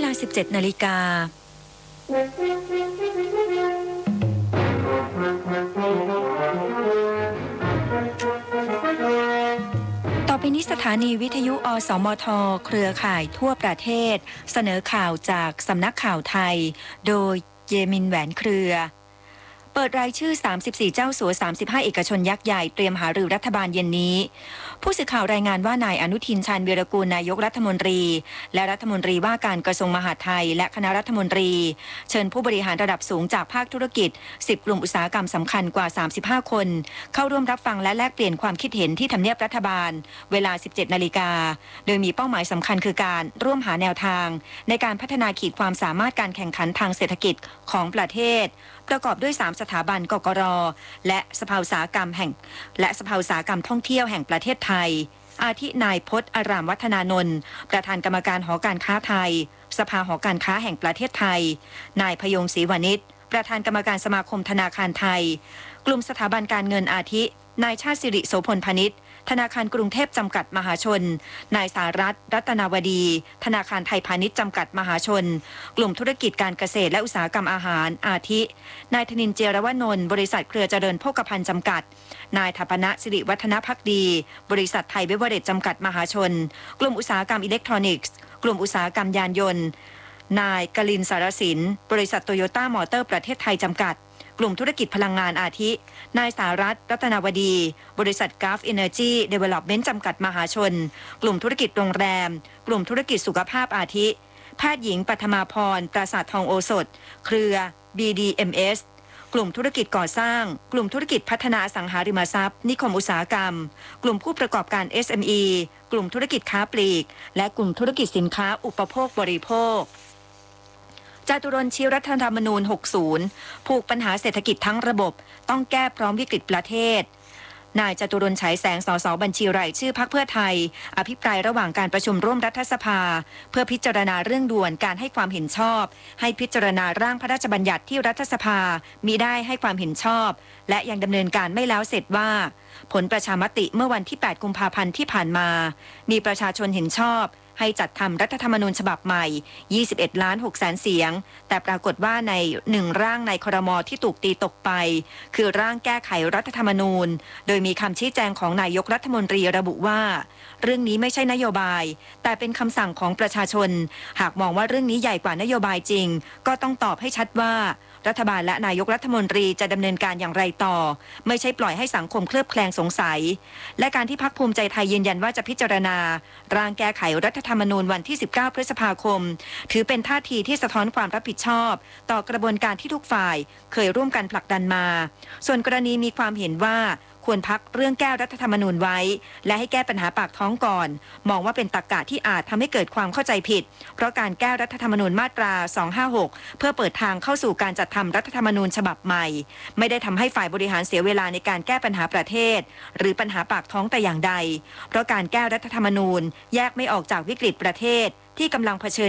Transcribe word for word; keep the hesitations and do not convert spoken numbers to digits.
า สิบเจ็ด นาฬิกาต่อไปนี้สถานีวิทยุอสมทเครือข่ายทั่วประเทศเสนอข่าวจากสำนักข่าวไทยโดยเยมินแหวนเครือเปิดรายชื่อสามสิบสี่เจ้าสัวสามสิบห้าเอกชนยักษ์ใหญ่เตรียมหารือรัฐบาลเย็นนี้ผู้สื่อข่าวรายงานว่านายอนุทินชาญวีรกูลนายกรัฐมนตรีและรัฐมนตรีว่าการกระทรวงมหาดไทยและคณะรัฐมนตรีเชิญผู้บริหารระดับสูงจากภาคธุรกิจสิบกลุ่มอุตสาหกรรมสำคัญกว่าสามสิบห้าคนเข้าร่วมรับฟังและแลกเปลี่ยนความคิดเห็นที่ทำเนียบรัฐบาลเวลา สิบเจ็ด นาฬิกาโดยมีเป้าหมายสำคัญคือการร่วมหาแนวทางในการพัฒนาขีดความสามารถการแข่งขันทางเศรษฐกิจของประเทศประกอบด้วยสามสถาบันกกร.และสภาอุตสาหกรรมแห่งและสภาอุตสาหกรรมท่องเที่ยวแห่งประเทศไทยอาทินายพจน์อารามวัฒนานนท์ประธานกรรมการหอการค้าไทยสภาหอการค้าแห่งประเทศไทยนายพยงศรีวณิชประธานกรรมการสมาคมธนาคารไทยกลุ่มสถาบันการเงินอาทินายชาติสิริโสพลพนิชธนาคารกรุงเทพจำกัดมหาชนนายสารัตน์รัตนาวดีธนาคารไทยพาณิชย์จำกัดมหาชนกลุ่มธุรกิจการเกษตรและอุตสาหกรรมอาหารอาทินายธนินทร์เจรวนนท์บริษัทเครือเจริญโภคภัณฑ์จำกัดนายถปนะสิริวัฒนภักดีบริษัทไทยเบเวอเรจจำกัดมหาชนกลุ่มอุตสาหกรรมอิเล็กทรอนิกส์กลุ่มอุตสาหกรรมยานยนต์นายกลินสารสินบริษัทโตโยต้ามอเตอร์ประเทศไทยจำกัดกลุ่มธุรกิจพลังงานอาทินายสารัตน์รัตนาวดีบริษัท Gulf Energy Development จำกัดมหาชนกลุ่มธุรกิจโรงแรมกลุ่มธุรกิจสุขภาพอาทิแพทย์หญิงปัทมาพรปราสาททองโอสถเครือ บี ดี เอ็ม เอส กลุ่มธุรกิจก่อสร้างกลุ่มธุรกิจพัฒนาอสังหาริมทรัพย์นิคมอุตสาหกรรมกลุ่มผู้ประกอบการ เอส เอ็ม อี กลุ่มธุรกิจค้าปลีกและกลุ่มธุรกิจสินค้าอุปโภคบริโภคจตุรนต์ชี้รัฐธรรมนูญหกสิบผูกปัญหาเศรษฐกิจทั้งระบบต้องแก้พร้อมวิกฤตประเทศนายจตุรนต์ฉายแสงสสบัญชีรายชื่อพรรคเพื่อไทยอภิปรายระหว่างการประชุมร่วมรัฐสภาเพื่อพิจารณาเรื่องด่วนการให้ความเห็นชอบให้พิจารณาร่างพระราชบัญญัติที่รัฐสภามิได้ให้ความเห็นชอบและยังดำเนินการไม่แล้วเสร็จว่าผลประชามติเมื่อวันที่แปดกุมภาพันธ์ที่ผ่านมามีประชาชนเห็นชอบให้จัดทำรัฐธรรมนูญฉบับใหม่ยี่สิบเอ็ดล้านหกแสนเสียงแต่ปรากฏว่าในหนึ่งร่างในครม.ที่ถูกตีตกไปคือร่างแก้ไขรัฐธรรมนูญโดยมีคำชี้แจงของนายกรัฐมนตรีระบุว่าเรื่องนี้ไม่ใช่นโยบายแต่เป็นคำสั่งของประชาชนหากมองว่าเรื่องนี้ใหญ่กว่านโยบายจริงก็ต้องตอบให้ชัดว่ารัฐบาลและนายกรัฐมนตรีจะดำเนินการอย่างไรต่อไม่ใช่ปล่อยให้สังคมเคลือบแคลงสงสัยและการที่พรรคภูมิใจไทยยืนยันว่าจะพิจารณาร่างแก้ไขรัฐธรรมนูญวันที่สิบเก้าพฤษภาคมถือเป็นท่าทีที่สะท้อนความรับผิดชอบต่อกระบวนการที่ทุกฝ่ายเคยร่วมกันผลักดันมาส่วนกรณีมีความเห็นว่าควรพักเรื่องแก้รัฐธรรมนูญไว้และให้แก้ปัญหาปากท้องก่อนมองว่าเป็นตรรกะที่อาจทำให้เกิดความเข้าใจผิดเพราะการแก้รัฐธรรมนูญมาตราสองห้าหกเพื่อเปิดทางเข้าสู่การจัดทำรัฐธรรมนูญฉบับใหม่ไม่ได้ทำให้ฝ่ายบริหารเสียเวลาในการแก้ปัญหาประเทศหรือปัญหาปากท้องแต่อย่างใดเพราะการแก้รัฐธรรมนูญแยกไม่ออกจากวิกฤตประเทศที่กำลังเผชิญ